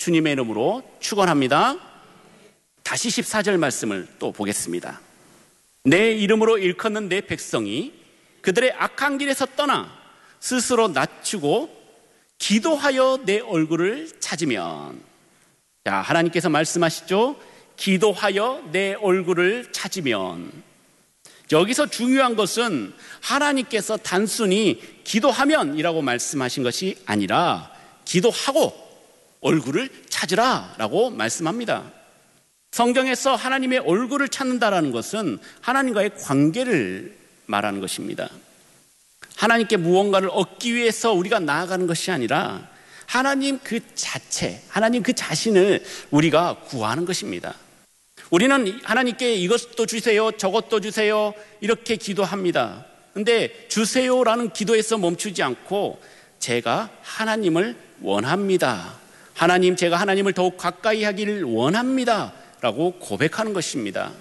주님의 이름으로 축원합니다. 다시 14절 말씀을 또 보겠습니다. 내 이름으로 일컫는 내 백성이 그들의 악한 길에서 떠나 스스로 낮추고 기도하여 내 얼굴을 찾으면. 자, 하나님께서 말씀하시죠. 기도하여 내 얼굴을 찾으면. 여기서 중요한 것은 하나님께서 단순히 기도하면이라고 말씀하신 것이 아니라 기도하고 얼굴을 찾으라 라고 말씀합니다. 성경에서 하나님의 얼굴을 찾는다라는 것은 하나님과의 관계를 말하는 것입니다. 하나님께 무언가를 얻기 위해서 우리가 나아가는 것이 아니라 하나님 그 자체, 하나님 그 자신을 우리가 구하는 것입니다. 우리는 하나님께 이것도 주세요, 저것도 주세요 이렇게 기도합니다. 근데 주세요라는 기도에서 멈추지 않고 제가 하나님을 원합니다. 하나님, 제가 하나님을 더욱 가까이 하기를 원합니다 라고 고백하는 것입니다.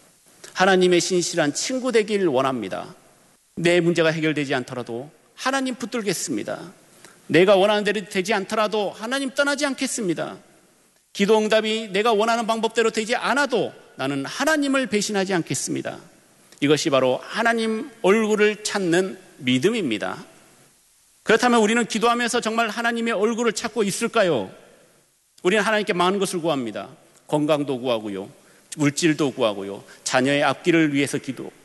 하나님의 신실한 친구 되기를 원합니다. 내 문제가 해결되지 않더라도 하나님 붙들겠습니다. 내가 원하는 대로 되지 않더라도 하나님 떠나지 않겠습니다. 기도 응답이 내가 원하는 방법대로 되지 않아도 나는 하나님을 배신하지 않겠습니다. 이것이 바로 하나님 얼굴을 찾는 믿음입니다. 그렇다면 우리는 기도하면서 정말 하나님의 얼굴을 찾고 있을까요? 우리는 하나님께 많은 것을 구합니다. 건강도 구하고요, 물질도 구하고요, 자녀의 앞길을 위해서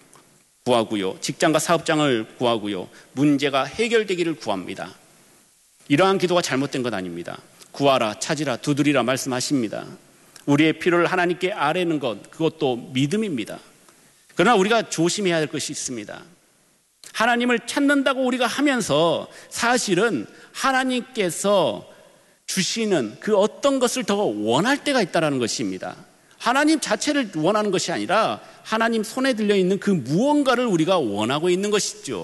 구하고요, 직장과 사업장을 구하고요, 문제가 해결되기를 구합니다. 이러한 기도가 잘못된 것 아닙니다. 구하라, 찾으라, 두드리라 말씀하십니다. 우리의 필요를 하나님께 아뢰는 것, 그것도 믿음입니다. 그러나 우리가 조심해야 할 것이 있습니다. 하나님을 찾는다고 우리가 하면서 사실은 하나님께서 주시는 그 어떤 것을 더 원할 때가 있다는 것입니다. 하나님 자체를 원하는 것이 아니라 하나님 손에 들려있는 그 무언가를 우리가 원하고 있는 것이죠.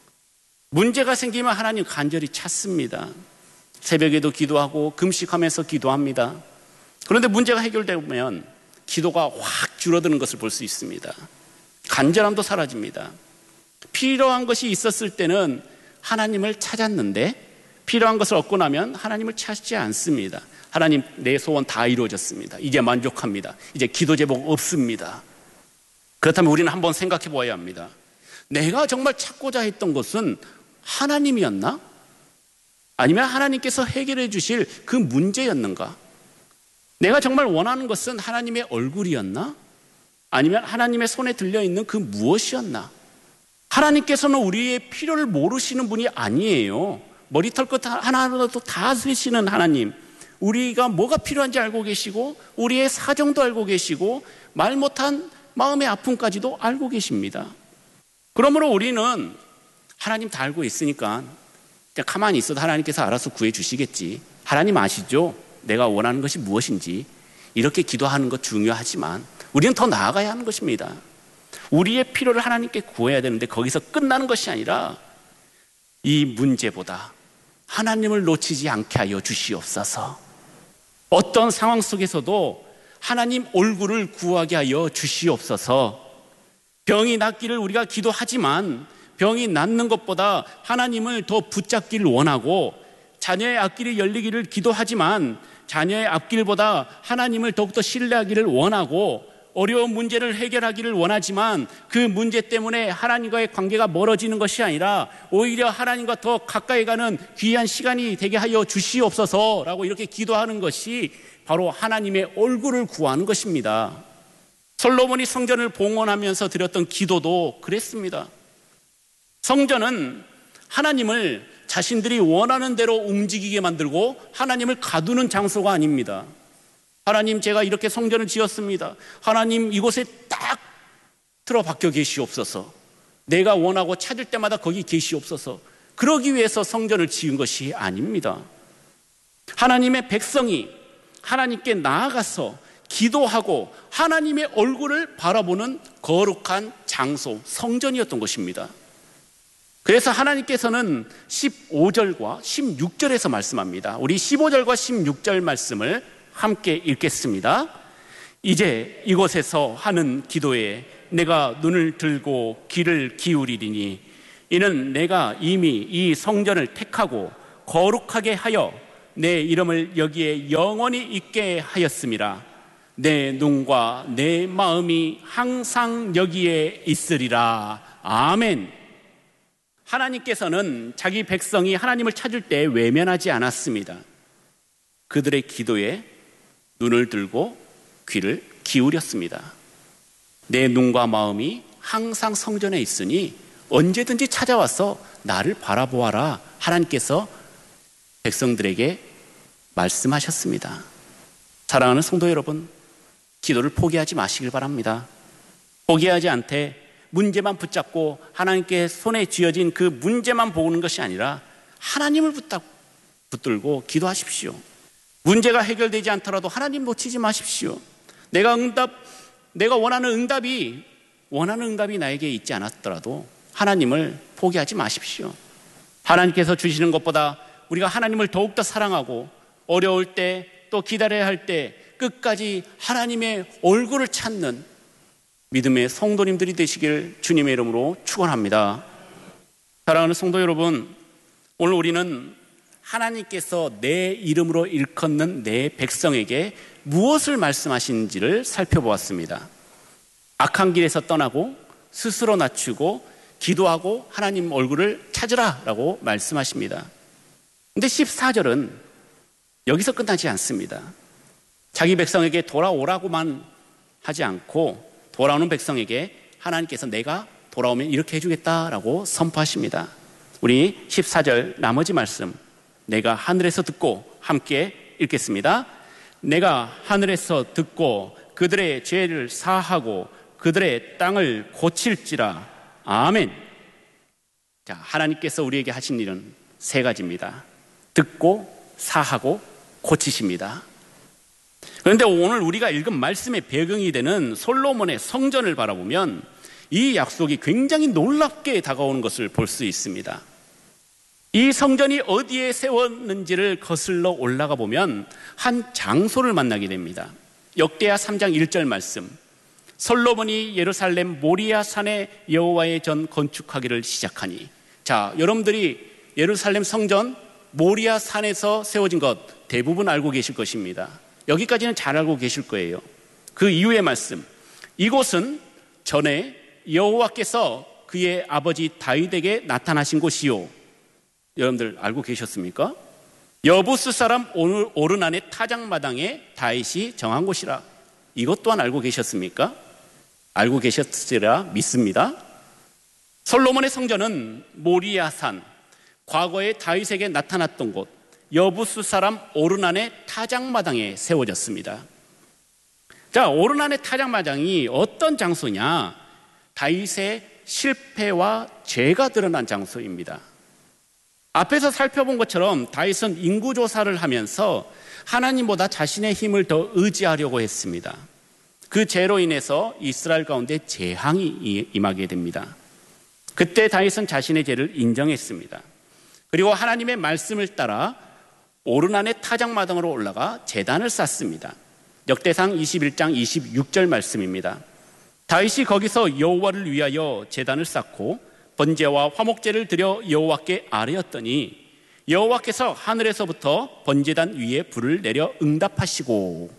문제가 생기면 하나님 간절히 찾습니다. 새벽에도 기도하고 금식하면서 기도합니다. 그런데 문제가 해결되면 기도가 확 줄어드는 것을 볼 수 있습니다. 간절함도 사라집니다. 필요한 것이 있었을 때는 하나님을 찾았는데 필요한 것을 얻고 나면 하나님을 찾지 않습니다. 하나님, 내 소원 다 이루어졌습니다. 이제 만족합니다. 이제 기도 제목 없습니다. 그렇다면 우리는 한번 생각해 보아야 합니다. 내가 정말 찾고자 했던 것은 하나님이었나? 아니면 하나님께서 해결해 주실 그 문제였는가? 내가 정말 원하는 것은 하나님의 얼굴이었나? 아니면 하나님의 손에 들려있는 그 무엇이었나? 하나님께서는 우리의 필요를 모르시는 분이 아니에요. 머리털 것 하나라도 다 아시는 하나님, 우리가 뭐가 필요한지 알고 계시고 우리의 사정도 알고 계시고 말 못한 마음의 아픔까지도 알고 계십니다. 그러므로 우리는 하나님 다 알고 있으니까 그냥 가만히 있어도 하나님께서 알아서 구해 주시겠지. 하나님 아시죠? 내가 원하는 것이 무엇인지. 이렇게 기도하는 것 중요하지만 우리는 더 나아가야 하는 것입니다. 우리의 필요를 하나님께 구해야 되는데 거기서 끝나는 것이 아니라 이 문제보다 하나님을 놓치지 않게 하여 주시옵소서. 어떤 상황 속에서도 하나님 얼굴을 구하게 하여 주시옵소서. 병이 낫기를 우리가 기도하지만 병이 낫는 것보다 하나님을 더 붙잡기를 원하고, 자녀의 앞길이 열리기를 기도하지만 자녀의 앞길보다 하나님을 더욱더 신뢰하기를 원하고, 어려운 문제를 해결하기를 원하지만 그 문제 때문에 하나님과의 관계가 멀어지는 것이 아니라 오히려 하나님과 더 가까이 가는 귀한 시간이 되게 하여 주시옵소서라고 이렇게 기도하는 것이 바로 하나님의 얼굴을 구하는 것입니다. 솔로몬이 성전을 봉헌하면서 드렸던 기도도 그랬습니다. 성전은 하나님을 자신들이 원하는 대로 움직이게 만들고 하나님을 가두는 장소가 아닙니다. 하나님, 제가 이렇게 성전을 지었습니다. 하나님, 이곳에 딱 틀어박혀 계시옵소서. 내가 원하고 찾을 때마다 거기 계시옵소서. 그러기 위해서 성전을 지은 것이 아닙니다. 하나님의 백성이 하나님께 나아가서 기도하고 하나님의 얼굴을 바라보는 거룩한 장소, 성전이었던 것입니다. 그래서 하나님께서는 15절과 16절에서 말씀합니다. 우리 15절과 16절 말씀을 함께 읽겠습니다. 이제 이곳에서 하는 기도에 내가 눈을 들고 귀를 기울이리니 이는 내가 이미 이 성전을 택하고 거룩하게 하여 내 이름을 여기에 영원히 있게 하였음이라. 내 눈과 내 마음이 항상 여기에 있으리라. 아멘. 하나님께서는 자기 백성이 하나님을 찾을 때 외면하지 않았습니다. 그들의 기도에 눈을 들고 귀를 기울였습니다. 내 눈과 마음이 항상 성전에 있으니 언제든지 찾아와서 나를 바라보아라. 하나님께서 백성들에게 말씀하셨습니다. 사랑하는 성도 여러분, 기도를 포기하지 마시길 바랍니다. 포기하지 않되 문제만 붙잡고 하나님께 손에 쥐어진 그 문제만 보는 것이 아니라 하나님을 붙들고 기도하십시오. 문제가 해결되지 않더라도 하나님 놓치지 마십시오. 내가 원하는 응답이 나에게 있지 않았더라도 하나님을 포기하지 마십시오. 하나님께서 주시는 것보다 우리가 하나님을 더욱더 사랑하고 어려울 때 또 기다려야 할 때 끝까지 하나님의 얼굴을 찾는 믿음의 성도님들이 되시길 주님의 이름으로 축원합니다. 사랑하는 성도 여러분, 오늘 우리는 하나님께서 내 이름으로 일컫는 내 백성에게 무엇을 말씀하시는지를 살펴보았습니다. 악한 길에서 떠나고 스스로 낮추고 기도하고 하나님 얼굴을 찾으라 라고 말씀하십니다. 근데 14절은 여기서 끝나지 않습니다. 자기 백성에게 돌아오라고만 하지 않고 돌아오는 백성에게 하나님께서 내가 돌아오면 이렇게 해주겠다라고 선포하십니다. 우리 14절 나머지 말씀 내가 하늘에서 듣고 함께 읽겠습니다. 내가 하늘에서 듣고 그들의 죄를 사하고 그들의 땅을 고칠지라. 아멘. 자, 하나님께서 우리에게 하신 일은 세 가지입니다. 듣고 사하고 고치십니다. 그런데 오늘 우리가 읽은 말씀의 배경이 되는 솔로몬의 성전을 바라보면 이 약속이 굉장히 놀랍게 다가오는 것을 볼 수 있습니다. 이 성전이 어디에 세웠는지를 거슬러 올라가 보면 한 장소를 만나게 됩니다. 역대하 3장 1절 말씀. 솔로몬이 예루살렘 모리아 산에 여호와의 전 건축하기를 시작하니. 자, 여러분들이 예루살렘 성전 모리아 산에서 세워진 것 대부분 알고 계실 것입니다. 여기까지는 잘 알고 계실 거예요. 그 이후의 말씀. 이곳은 전에 여호와께서 그의 아버지 다윗에게 나타나신 곳이요. 여러분들 알고 계셨습니까? 여부스 사람 오르난의 타작마당에 다윗이 정한 곳이라. 이것 또한 알고 계셨습니까? 알고 계셨으리라 믿습니다. 솔로몬의 성전은 모리아산, 과거에 다윗에게 나타났던 곳 여부스 사람 오르난의 타작마당에 세워졌습니다. 자, 오르난의 타작마당이 어떤 장소냐? 다윗의 실패와 죄가 드러난 장소입니다. 앞에서 살펴본 것처럼 다윗은 인구조사를 하면서 하나님보다 자신의 힘을 더 의지하려고 했습니다. 그 죄로 인해서 이스라엘 가운데 재앙이 임하게 됩니다. 그때 다윗은 자신의 죄를 인정했습니다. 그리고 하나님의 말씀을 따라 오르난의 타작마당으로 올라가 제단을 쌓습니다. 역대상 21장 26절 말씀입니다. 다윗이 거기서 여호와를 위하여 제단을 쌓고 번제와 화목제를 드려 여호와께 아뢰었더니 여호와께서 하늘에서부터 번제단 위에 불을 내려 응답하시고.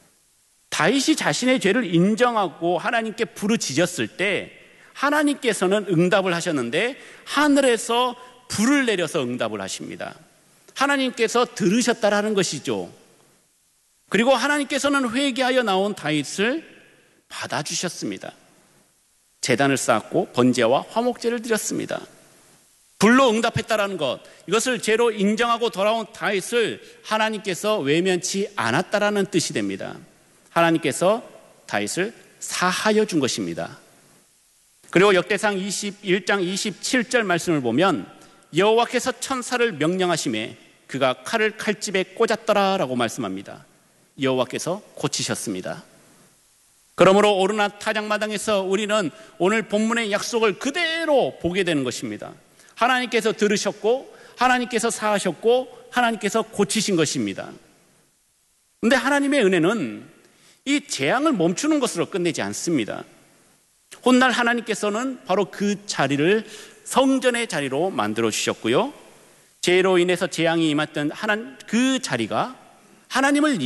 다윗이 자신의 죄를 인정하고 하나님께 부르짖었을 때 하나님께서는 응답을 하셨는데 하늘에서 불을 내려서 응답을 하십니다. 하나님께서 들으셨다라는 것이죠. 그리고 하나님께서는 회개하여 나온 다윗을 받아주셨습니다. 제단을 쌓았고 번제와 화목제를 드렸습니다. 불로 응답했다라는 것, 이것을 죄로 인정하고 돌아온 다윗을 하나님께서 외면치 않았다라는 뜻이 됩니다. 하나님께서 다윗을 사하여 준 것입니다. 그리고 역대상 21장 27절 말씀을 보면 여호와께서 천사를 명령하심에 그가 칼을 칼집에 꽂았더라라고 말씀합니다. 여호와께서 고치셨습니다. 그러므로 오르난 타작마당에서 우리는 오늘 본문의 약속을 그대로 보게 되는 것입니다. 하나님께서 들으셨고 하나님께서 사하셨고 하나님께서 고치신 것입니다. 그런데 하나님의 은혜는 이 재앙을 멈추는 것으로 끝내지 않습니다. 훗날 하나님께서는 바로 그 자리를 성전의 자리로 만들어 주셨고요. 죄로 인해서 재앙이 임했던 그 자리가 하나님을